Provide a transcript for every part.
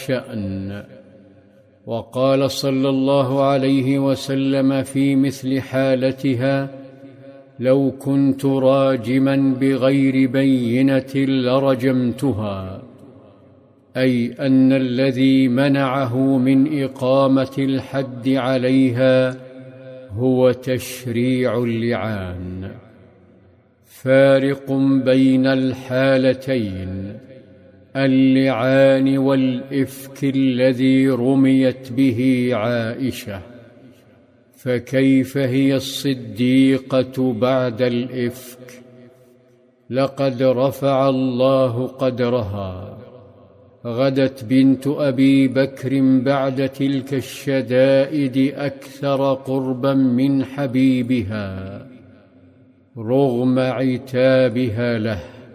شأن. وقال صلى الله عليه وسلم في مثل حالتها: لو كنت راجما بغير بينة لرجمتها، أي أن الذي منعه من إقامة الحد عليها هو تشريع اللعان. فارق بين الحالتين، اللعان والإفك الذي رميت به عائشة، فكيف هي الصديقة بعد الإفك؟ لقد رفع الله قدرها. غدت بنت أبي بكر بعد تلك الشدائد أكثر قربا من حبيبها رغم عتابها له.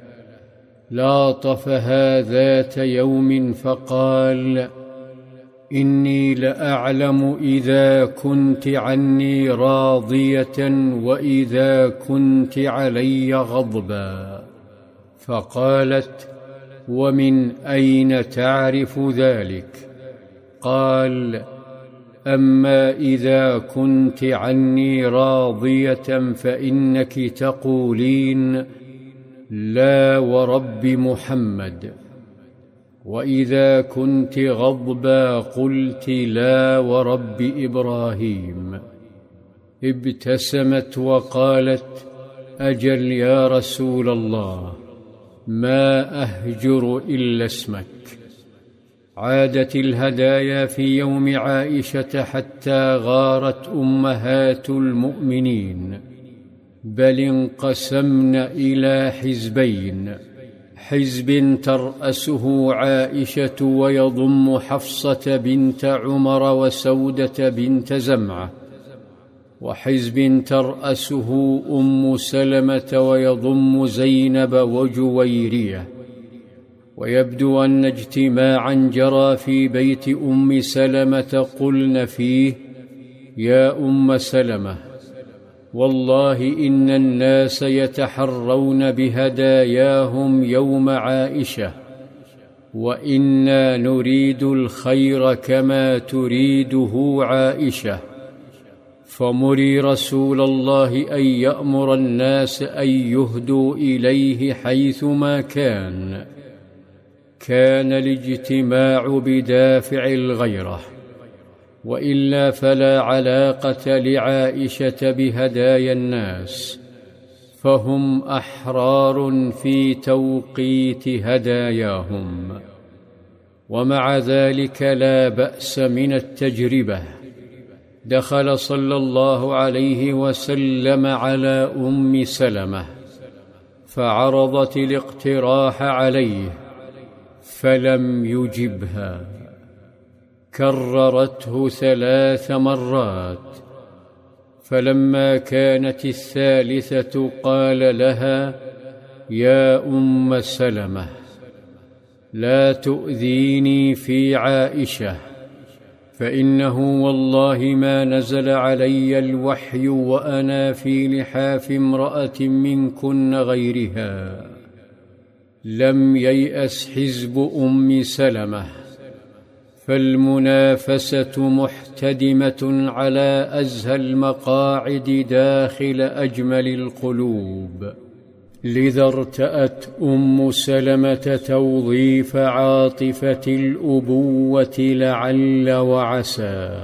لاطفها ذات يوم فقال: إني لأعلم إذا كنت عني راضية وإذا كنت علي غضبا. فقالت: ومن أين تعرف ذلك؟ قال: أما إذا كنت عني راضية فإنك تقولين: لا ورب محمد، وإذا كنت غضبا قلت: لا ورب إبراهيم. ابتسمت وقالت: أجل يا رسول الله، ما أهجر إلا اسمك. عادت الهدايا في يوم عائشة حتى غارت أمهات المؤمنين، بل انقسمن إلى حزبين: حزب ترأسه عائشة ويضم حفصة بنت عمر وسودة بنت زمعة، وحزب ترأسه أم سلمة ويضم زينب وجويرية. ويبدو أن اجتماعا جرى في بيت أم سلمة قلن فيه: يا أم سلمة، والله إن الناس يتحرون بهداياهم يوم عائشة، وإنا نريد الخير كما تريده عائشة، فمري رسول الله أن يأمر الناس أن يهدوا إليه حيثما كان. كان الاجتماع بدافع الغيرة، وإلا فلا علاقة لعائشة بهدايا الناس، فهم أحرار في توقيت هداياهم. ومع ذلك لا بأس من التجربة. دخل صلى الله عليه وسلم على أم سلمة فعرضت الاقتراح عليه فلم يجبها، كررته 3 مرات، فلما كانت الثالثة قال لها: يا أم سلمة، لا تؤذيني في عائشة، فإنه والله ما نزل علي الوحي وأنا في لحاف امرأة منكن غيرها. لم ييأس حزب أم سلمة، فالمنافسة محتدمة على أزهى المقاعد داخل أجمل القلوب. لذا ارتأت أم سلمة توظيف عاطفة الأبوة لعل وعسى.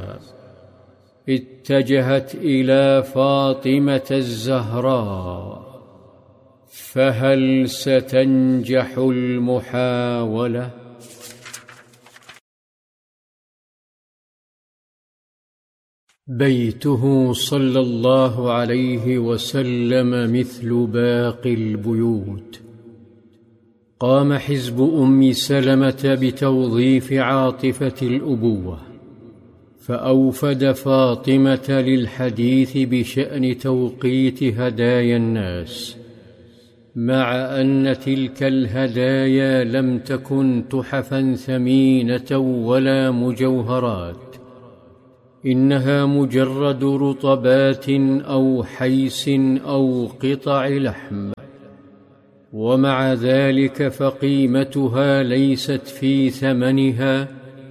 اتجهت إلى فاطمة الزهراء: فهل ستنجح المحاولة؟ بيته صلى الله عليه وسلم مثل باقي البيوت. قام حزب أم سلمة بتوظيف عاطفة الأبوة، فأوفد فاطمة للحديث بشأن توقيت هدايا الناس، مع أن تلك الهدايا لم تكن تحفا ثمينة ولا مجوهرات، إنها مجرد رطبات أو حيس أو قطع لحم، ومع ذلك فقيمتها ليست في ثمنها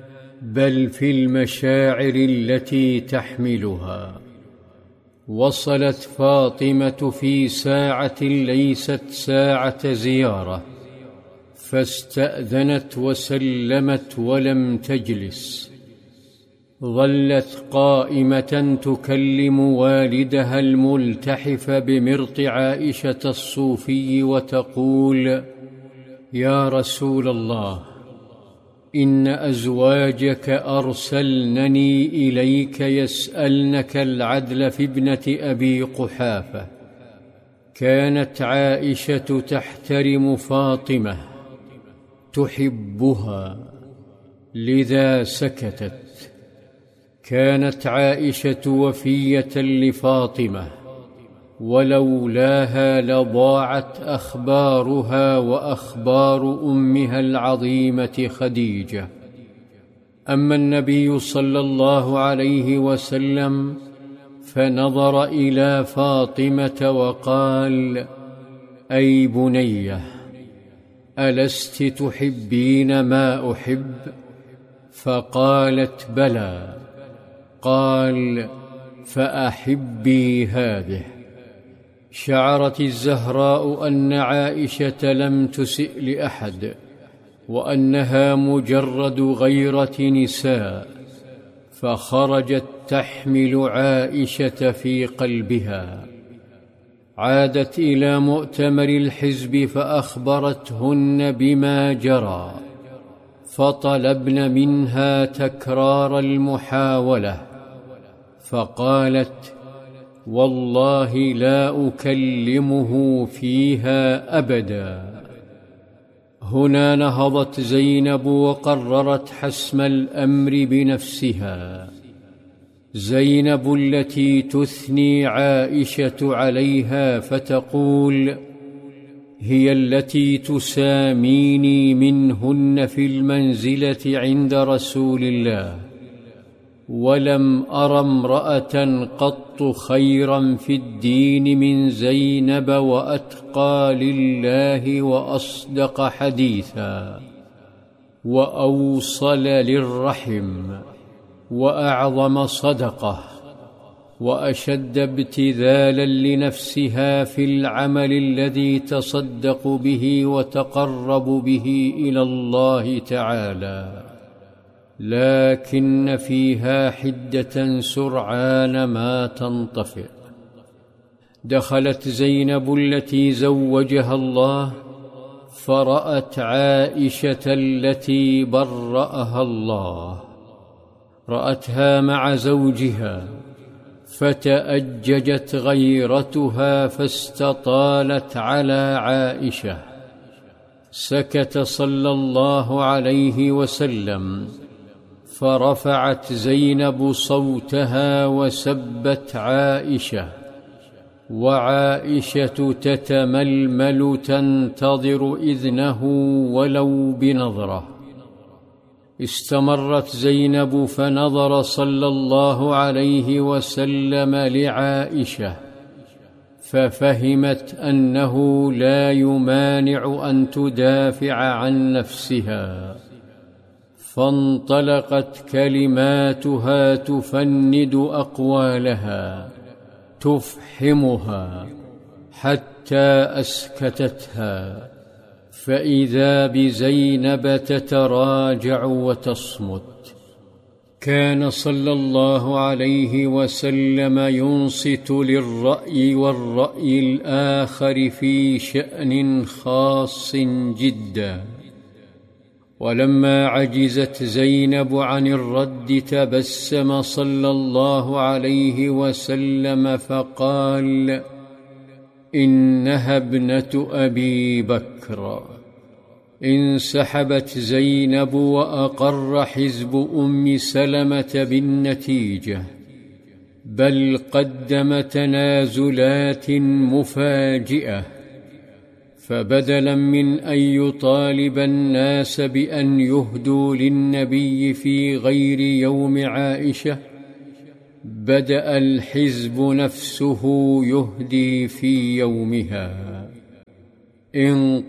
بل في المشاعر التي تحملها. وصلت فاطمة في ساعة ليست ساعة زيارة، فاستأذنت وسلمت ولم تجلس. ظلت قائمة تكلم والدها الملتحف بمرط عائشة الصوفي وتقول: يا رسول الله، إن أزواجك أرسلنني إليك يسألنك العدل في ابنة أبي قحافة. كانت عائشة تحترم فاطمة، تحبها، لذا سكتت. كانت عائشة وفية لفاطمة، ولولاها لضاعت أخبارها وأخبار أمها العظيمة خديجة. أما النبي صلى الله عليه وسلم فنظر إلى فاطمة وقال: أي بنية، ألست تحبين ما أحب؟ فقالت: بلى. قال: فأحبي هذه. شعرت الزهراء أن عائشة لم تسئ لأحد، وأنها مجرد غيرة نساء، فخرجت تحمل عائشة في قلبها. عادت إلى مؤتمر الحزب فأخبرتهن بما جرى، فطلبن منها تكرار المحاولة، فقالت: والله لا أكلمه فيها أبدا. هنا نهضت زينب وقررت حسم الأمر بنفسها. زينب التي تثني عائشة عليها فتقول: هي التي تساميني منهن في المنزلة عند رسول الله، ولم أر امرأة قط خيرا في الدين من زينب، وأتقى لله وأصدق حديثا، وأوصل للرحم، وأعظم صدقة، وأشد ابتذالا لنفسها في العمل الذي تصدق به وتقرب به إلى الله تعالى. لكن فيها حدة سرعان ما تنطفئ. دخلت زينب التي زوجها الله، فرأت عائشة التي برأها الله، رأتها مع زوجها، فتأججت غيرتها فاستطالت على عائشة. سكت صلى الله عليه وسلم، فرفعت زينب صوتها وسبت عائشة، وعائشة تتململ تنتظر إذنه ولو بنظرة. استمرت زينب فنظر صلى الله عليه وسلم لعائشة، ففهمت أنه لا يمانع أن تدافع عن نفسها، فانطلقت كلماتها تفند أقوالها، تفحمها حتى أسكتتها، فإذا بزينب تتراجع وتصمت. كان صلى الله عليه وسلم ينصت للرأي والرأي الآخر في شأن خاص جدا. ولما عجزت زينب عن الرد تبسم صلى الله عليه وسلم فقال: إنها ابنة أبي بكر. انسحبت زينب وأقر حزب أم سلمة بالنتيجة، بل قدم تنازلات مفاجئة. فبدلا من أن يطالب الناس بأن يهدوا للنبي في غير يوم عائشة، بدأ الحزب نفسه يهدي في يومها.